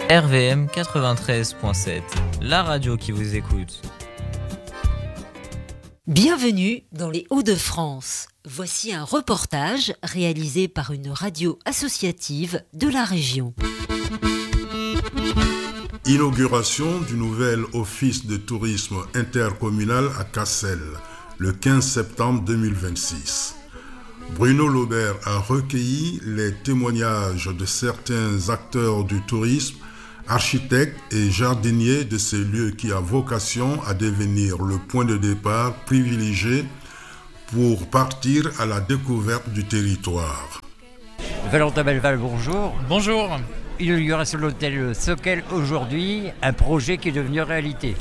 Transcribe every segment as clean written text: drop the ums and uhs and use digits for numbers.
RVM 93.7, la radio qui vous écoute. Bienvenue dans les Hauts-de-France. Voici un reportage réalisé par une radio associative de la région. Inauguration du nouvel office de tourisme intercommunal à Cassel, le 15 septembre 2026. Bruno Laubert a recueilli les témoignages de certains acteurs du tourisme, architectes et jardiniers de ces lieux qui a vocation à devenir le point de départ privilégié pour partir à la découverte du territoire. Valentin Belval, bonjour. Bonjour. Inauguration de l'hôtel Soquel aujourd'hui, un projet qui est devenu réalité.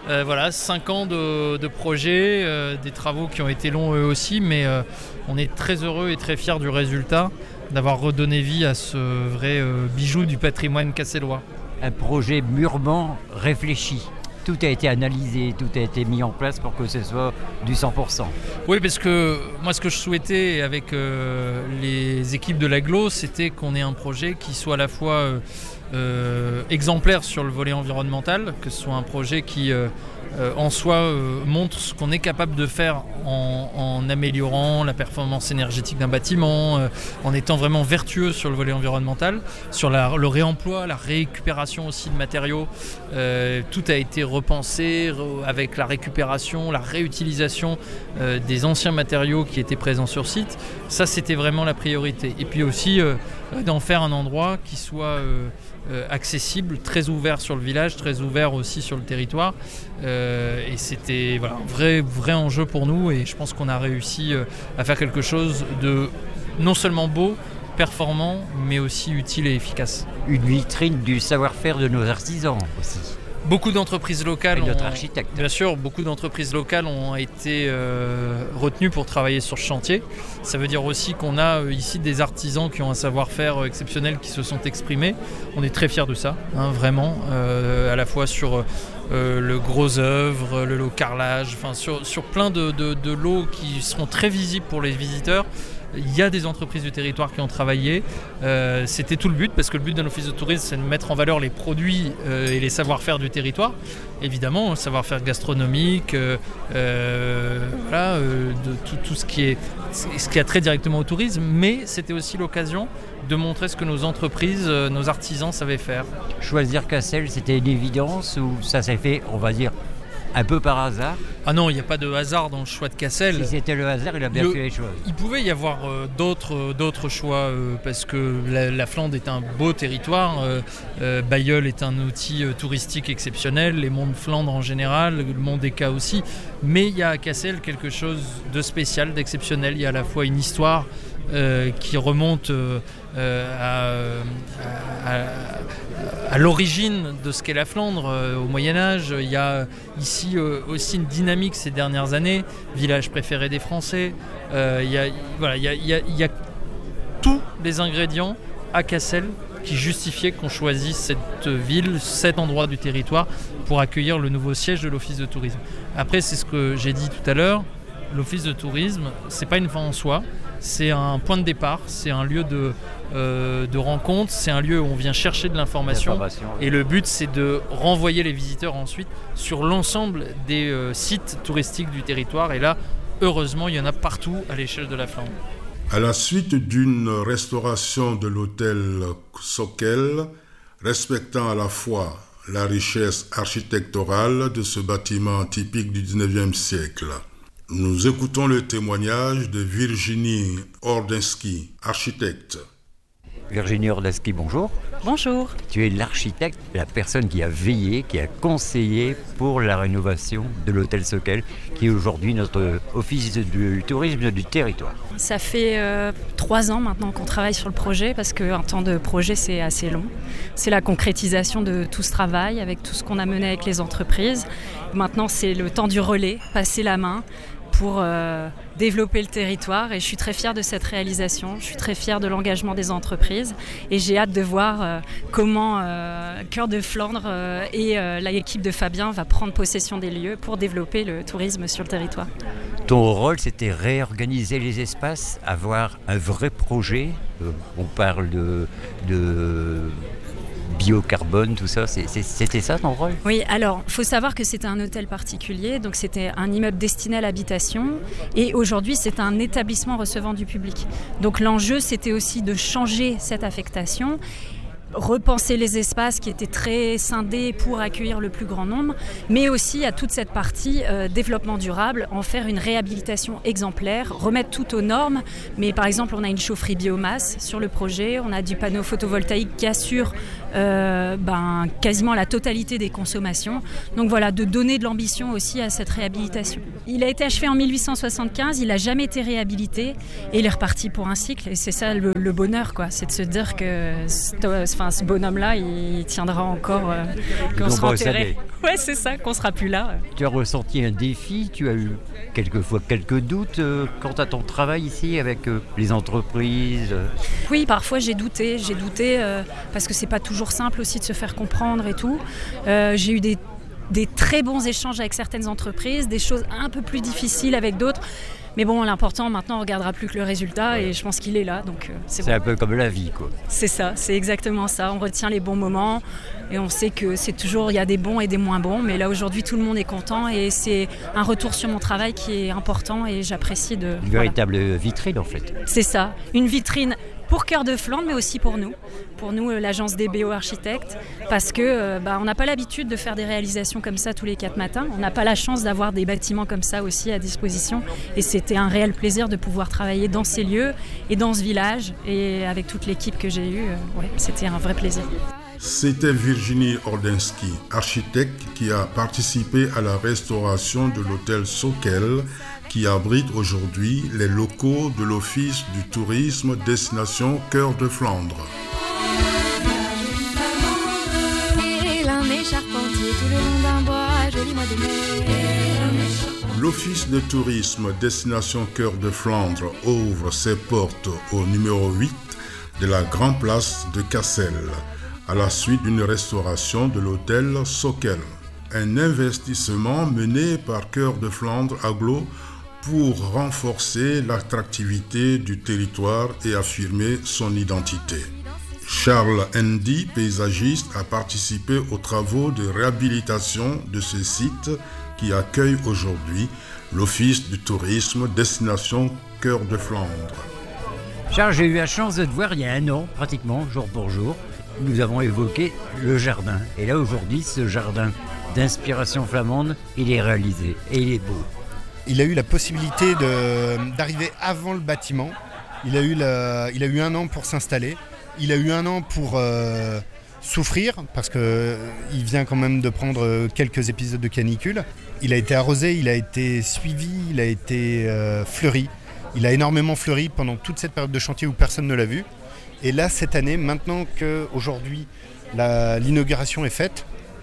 5 ans de projet, des travaux qui ont été longs eux aussi, mais on est très heureux et très fiers du résultat, d'avoir redonné vie à ce vrai bijou du patrimoine cassellois. Un projet mûrement réfléchi. Tout a été analysé, tout a été mis en place pour que ce soit du 100%. Oui, parce que moi, ce que je souhaitais avec les équipes de l'Agglo, c'était qu'on ait un projet qui soit à la fois exemplaire sur le volet environnemental, que ce soit un projet qui en soi montre ce qu'on est capable de faire en améliorant la performance énergétique d'un bâtiment, en étant vraiment vertueux sur le volet environnemental, sur le réemploi, la récupération aussi de matériaux. Tout a été repensé avec la récupération, la réutilisation des anciens matériaux qui étaient présents sur site. Ça, c'était vraiment la priorité. Et puis aussi d'en faire un endroit qui soit accessible, très ouvert sur le village, très ouvert aussi sur le territoire. Et c'était un vrai enjeu pour nous, et je pense qu'on a réussi à faire quelque chose de non seulement beau, performant, mais aussi utile et efficace. Une vitrine du savoir-faire de nos artisans aussi. Beaucoup d'entreprises locales, bien sûr, beaucoup d'entreprises locales ont été retenues pour travailler sur ce chantier. Ça veut dire aussi qu'on a ici des artisans qui ont un savoir-faire exceptionnel qui se sont exprimés. On est très fiers de ça, vraiment, à la fois sur le gros œuvre, le lot carrelage, sur plein de lots qui seront très visibles pour les visiteurs. Il y a des entreprises du territoire qui ont travaillé. C'était tout le but, parce que le but d'un office de tourisme, c'est de mettre en valeur les produits et les savoir-faire du territoire. Évidemment, le savoir-faire gastronomique, de tout ce qui a trait directement au tourisme. Mais c'était aussi l'occasion de montrer ce que nos entreprises, nos artisans savaient faire. Choisir Cassel, c'était une évidence ou ça s'est fait, on va dire, un peu par hasard? Ah non, il n'y a pas de hasard dans le choix de Cassel. Si c'était le hasard, il a bien fait les choses. Il pouvait y avoir d'autres choix, parce que la Flandre est un beau territoire. Bailleul est un outil touristique exceptionnel, les monts de Flandre en général, le mont d'Eka aussi. Mais il y a à Cassel quelque chose de spécial, d'exceptionnel. Il y a à la fois une histoire qui remonte à l'origine de ce qu'est la Flandre, au Moyen-Âge. Il y a ici aussi une dynamique ces dernières années, village préféré des Français. Il y a tous les ingrédients à Cassel qui justifiaient qu'on choisisse cette ville, cet endroit du territoire pour accueillir le nouveau siège de l'Office de tourisme. Après, c'est ce que j'ai dit tout à l'heure, l'Office de tourisme, c'est pas une fin en soi. C'est un point de départ, c'est un lieu de rencontre, c'est un lieu où on vient chercher de l'information. Et le but, c'est de renvoyer les visiteurs ensuite sur l'ensemble des sites touristiques du territoire. Et là, heureusement, il y en a partout à l'échelle de la Flandre. À la suite d'une restauration de l'hôtel Soquel, respectant à la fois la richesse architecturale de ce bâtiment typique du 19e siècle, nous écoutons le témoignage de Virginie Ordensky, architecte. Virginie Ordensky, bonjour. Bonjour. Tu es l'architecte, la personne qui a veillé, qui a conseillé pour la rénovation de l'hôtel Soquel, qui est aujourd'hui notre office du tourisme du territoire. Ça fait 3 ans maintenant qu'on travaille sur le projet, parce qu'un temps de projet, c'est assez long. C'est la concrétisation de tout ce travail, avec tout ce qu'on a mené avec les entreprises. Maintenant, c'est le temps du relais, passer la main pour développer le territoire, et je suis très fière de cette réalisation, je suis très fière de l'engagement des entreprises, et j'ai hâte de voir comment Cœur de Flandre et l'équipe de Fabien va prendre possession des lieux pour développer le tourisme sur le territoire. Ton rôle, c'était réorganiser les espaces, avoir un vrai projet. On parle de biocarbone, tout ça. C'était ça ton rôle ? Oui, alors il faut savoir que c'était un hôtel particulier, donc c'était un immeuble destiné à l'habitation et aujourd'hui c'est un établissement recevant du public. Donc l'enjeu c'était aussi de changer cette affectation, repenser les espaces qui étaient très scindés pour accueillir le plus grand nombre, mais aussi à toute cette partie développement durable, en faire une réhabilitation exemplaire, remettre tout aux normes. Mais par exemple, on a une chaufferie biomasse sur le projet, on a du panneau photovoltaïque qui assure quasiment la totalité des consommations. Donc voilà, de donner de l'ambition aussi à cette réhabilitation. Il a été achevé en 1875, il n'a jamais été réhabilité et il est reparti pour un cycle. Et c'est ça le bonheur, quoi, c'est de se dire que ce bonhomme-là, il tiendra encore, qu'on sera enterré. Ouais, c'est ça, qu'on sera plus là. Tu as ressenti un défi, tu as eu quelquefois quelques doutes quant à ton travail ici avec les entreprises. Oui, parfois j'ai douté parce que c'est pas toujours simple aussi de se faire comprendre et tout. J'ai eu des très bons échanges avec certaines entreprises, des choses un peu plus difficiles avec d'autres. Mais bon, l'important maintenant, on ne regardera plus que le résultat et je pense qu'il est là, donc c'est bon. Un peu comme la vie, quoi. C'est ça, c'est exactement ça. On retient les bons moments et on sait que il y a des bons et des moins bons, mais là aujourd'hui tout le monde est content et c'est un retour sur mon travail qui est important et j'apprécie de... Une véritable vitrine en fait. C'est ça, une vitrine pour Cœur de Flandre, mais aussi pour nous, l'agence DBO Architectes, parce que on n'a pas l'habitude de faire des réalisations comme ça tous les 4 matins. On n'a pas la chance d'avoir des bâtiments comme ça aussi à disposition. Et c'était un réel plaisir de pouvoir travailler dans ces lieux et dans ce village. Et avec toute l'équipe que j'ai eue, c'était un vrai plaisir. C'était Virginie Ordensky, architecte qui a participé à la restauration de l'hôtel Sokel, qui abrite aujourd'hui les locaux de l'Office du tourisme destination Cœur de Flandre. L'Office de tourisme destination Cœur de Flandre ouvre ses portes au numéro 8 de la Grande Place de Cassel, à la suite d'une restauration de l'hôtel Sokel. Un investissement mené par Cœur de Flandre Agglo pour renforcer l'attractivité du territoire et affirmer son identité. Charles Hendy, paysagiste, a participé aux travaux de réhabilitation de ce site qui accueille aujourd'hui l'Office du tourisme destination Cœur de Flandre. Charles, j'ai eu la chance de te voir il y a 1 an, pratiquement, jour pour jour. Nous avons évoqué le jardin. Et là, aujourd'hui, ce jardin d'inspiration flamande, il est réalisé et il est beau. Il a eu la possibilité d'arriver avant le bâtiment. Il a eu 1 an pour s'installer. Il a eu 1 an pour souffrir parce qu'il vient quand même de prendre quelques épisodes de canicule. Il a été arrosé, il a été suivi, il a été fleuri. Il a énormément fleuri pendant toute cette période de chantier où personne ne l'a vu. Et là, cette année, maintenant qu'aujourd'hui l'inauguration est faite,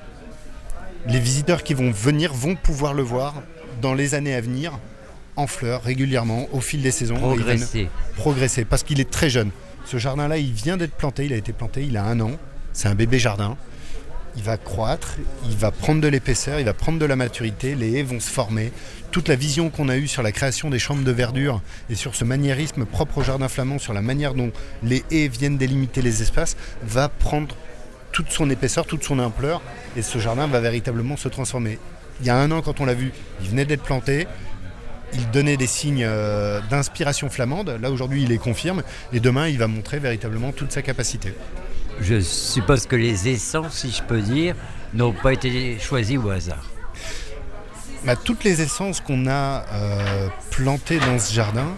les visiteurs qui vont venir vont pouvoir le voir dans les années à venir, en fleurs, régulièrement, au fil des saisons. Progresser, parce qu'il est très jeune. Ce jardin-là, il vient d'être planté, il a été planté il a 1 an. C'est un bébé jardin. Il va croître, il va prendre de l'épaisseur, il va prendre de la maturité, les haies vont se former. Toute la vision qu'on a eue sur la création des chambres de verdure et sur ce maniérisme propre au jardin flamand, sur la manière dont les haies viennent délimiter les espaces, va prendre toute son épaisseur, toute son ampleur, et ce jardin va véritablement se transformer. Il y a 1 an, quand on l'a vu, il venait d'être planté, il donnait des signes d'inspiration flamande. Là, aujourd'hui, il les confirme, et demain, il va montrer véritablement toute sa capacité. Je suppose que les essences, si je peux dire, n'ont pas été choisies au hasard. Toutes les essences qu'on a plantées dans ce jardin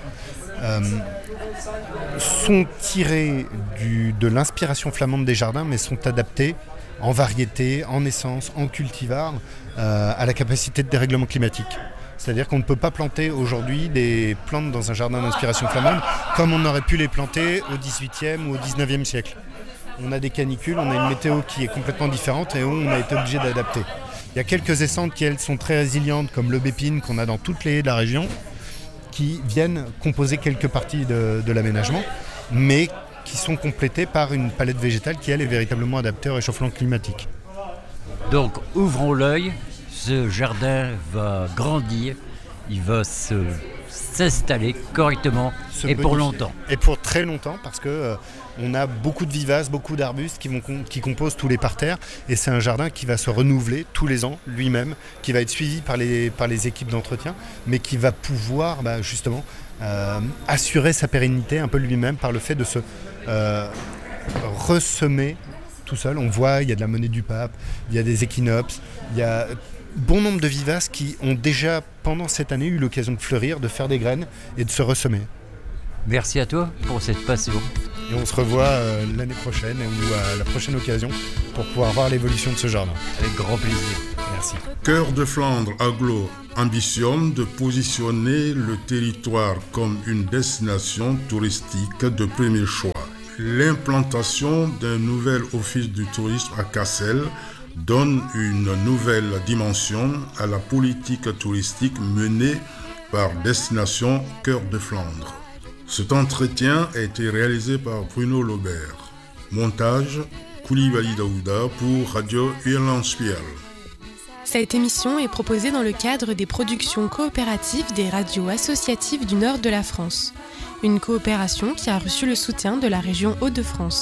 sont tirées de l'inspiration flamande des jardins, mais sont adaptées en variété, en essence, en cultivar, à la capacité de dérèglement climatique. C'est-à-dire qu'on ne peut pas planter aujourd'hui des plantes dans un jardin d'inspiration flamande comme on aurait pu les planter au XVIIIe ou au XIXe siècle. On a des canicules, on a une météo qui est complètement différente et on a été obligé d'adapter. Il y a quelques essences qui, elles, sont très résilientes, comme l'aubépine qu'on a dans toutes les haies de la région, qui viennent composer quelques parties de l'aménagement, mais qui sont complétées par une palette végétale qui, elle, est véritablement adaptée au réchauffement climatique. Donc, ouvrons l'œil, ce jardin va grandir, il va s'installer correctement et pour longtemps. Et pour très longtemps, parce que on a beaucoup de vivaces, beaucoup d'arbustes qui composent tous les parterres, et c'est un jardin qui va se renouveler tous les ans lui-même, qui va être suivi par les équipes d'entretien, mais qui va pouvoir justement assurer sa pérennité un peu lui-même par le fait de se ressemer tout seul. On voit, il y a de la monnaie du pape, il y a des équinopses, il y a bon nombre de vivaces qui ont déjà, pendant cette année, eu l'occasion de fleurir, de faire des graines et de se ressemer. Merci à toi pour cette passion. Et on se revoit l'année prochaine ou à la prochaine occasion pour pouvoir voir l'évolution de ce jardin. Avec grand plaisir. Merci. Cœur de Flandre Agglo ambitionne de positionner le territoire comme une destination touristique de premier choix. L'implantation d'un nouvel office du tourisme à Cassel donne une nouvelle dimension à la politique touristique menée par Destination Cœur de Flandre. Cet entretien a été réalisé par Bruno Laubert. Montage, Koulibaly Daouda pour Radio Irlandspiel. Cette émission est proposée dans le cadre des productions coopératives des radios associatives du nord de la France. Une coopération qui a reçu le soutien de la région Hauts-de-France.